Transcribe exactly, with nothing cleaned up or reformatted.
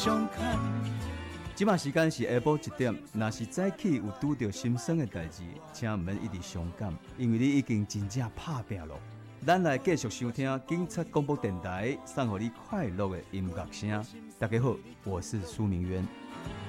上牵。 即马时间是下晡一点，若是早起有拄到心酸的代志，请毋免一直伤感，因为你已经真正拍拼了。咱来继续收听警察广播电台，送予你快乐的音乐声。大家好，我是苏明渊。